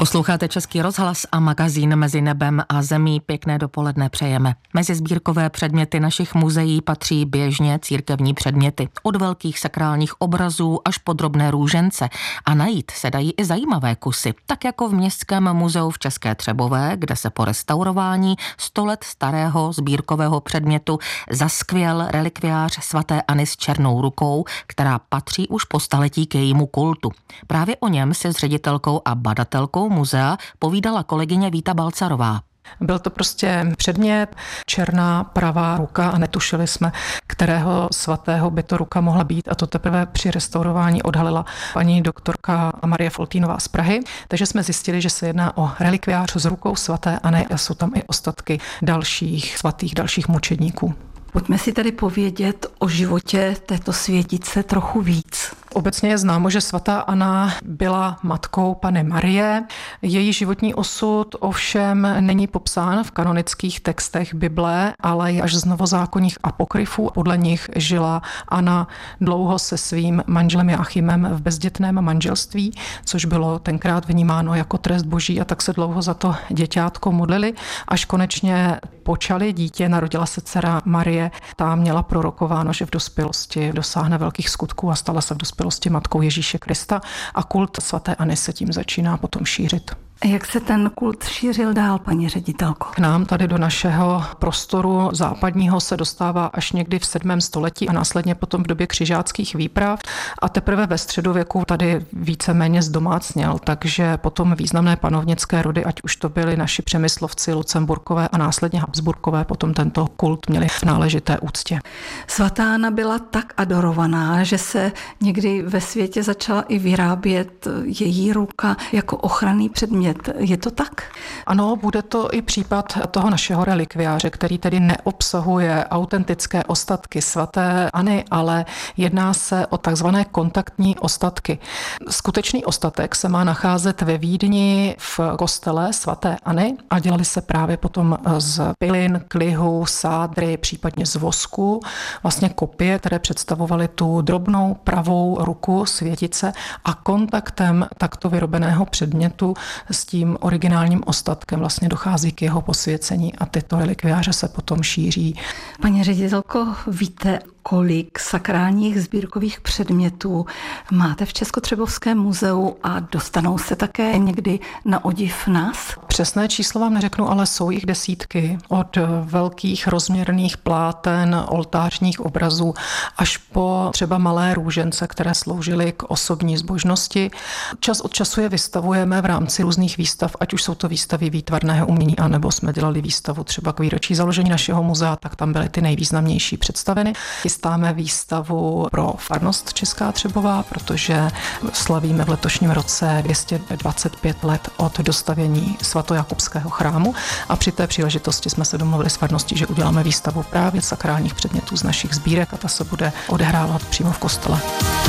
Posloucháte Český rozhlas a magazín Mezi nebem a zemí. Pěkné dopoledne přejeme. Mezi sbírkové předměty našich muzeí patří běžně církevní předměty. Od velkých sakrálních obrazů až po drobné růžence. A najít se dají i zajímavé kusy. Tak jako v Městském muzeu v České Třebové, kde se po restaurování 100 let starého sbírkového předmětu zaskvěl relikviář svaté Anny s černou rukou, která patří už po staletí k jejímu kultu. Právě o něm se s ředitelkou a badatelkou muzea povídala kolegyně Víta Balcarová. Byl to prostě předmět, černá pravá ruka a netušili jsme, kterého svatého by to ruka mohla být, a to teprve při restaurování odhalila paní doktorka Marie Foltínová z Prahy. Takže jsme zjistili, že se jedná o relikviář s rukou svaté Anny a jsou tam i ostatky dalších svatých, dalších mučedníků. Pojďme si tedy povědět o životě této světice trochu víc. Obecně je známo, že svatá Anna byla matkou Panny Marie. Její životní osud ovšem není popsán v kanonických textech Bible, ale je až z novozákonních apokryfů. Podle nich žila Anna dlouho se svým manželem Joachimem v bezdětném manželství, což bylo tenkrát vnímáno jako trest boží, a tak se dlouho za to děťátko modlili, až konečně počali dítě, narodila se dcera Marie. Ta měla prorokováno, že v dospělosti dosáhne velkých skutků a stala se v dospělosti matkou Ježíše Krista, a kult svaté Anny se tím začíná potom šířit. Jak se ten kult šířil dál, paní ředitelko? K nám tady do našeho prostoru západního se dostává až někdy v 7. století a následně potom v době křižáckých výprav, a teprve ve středověku tady víceméně zdomácněl, takže potom významné panovnické rody, ať už to byli naši Přemyslovci, Lucemburkové a následně Habsburkové, potom tento kult měli v náležité úctě. Svatá Anna byla tak adorovaná, že se někdy ve světě začala i vyrábět její ruka jako ochranný předmět. Je to tak? Ano, bude to i případ toho našeho relikviáře, který tedy neobsahuje autentické ostatky svaté Anny, ale jedná se o takzvané kontaktní ostatky. Skutečný ostatek se má nacházet ve Vídni v kostele svaté Anny a dělali se právě potom z pilin, klihu, sádry, případně z vosku, vlastně kopie, které představovaly tu drobnou pravou ruku světice, a kontaktem takto vyrobeného předmětu s tím originálním ostatkem vlastně dochází k jeho posvěcení a tyto relikviáře se potom šíří. Paní ředitelko, víte, kolik sakrálních sbírkových předmětů máte v Českotřebovském muzeu a dostanou se také někdy na odiv nás? Přesné číslo vám neřeknu, ale jsou jich desítky. Od velkých rozměrných pláten, oltářních obrazů až po třeba malé růžence, které sloužily k osobní zbožnosti. Čas od času je vystavujeme v rámci různých výstav, ať už jsou to výstavy výtvarného umění, anebo jsme dělali výstavu třeba k výročí založení našeho muzea, tak tam byly ty nejvýznamnější představeny. Chystáme výstavu pro farnost Česká Třebová, protože slavíme v letošním roce 225 let od dostavění svatojakubského chrámu, a při té příležitosti jsme se domluvili s farností, že uděláme výstavu právě sakrálních předmětů z našich sbírek, a ta se bude odehrávat přímo v kostele.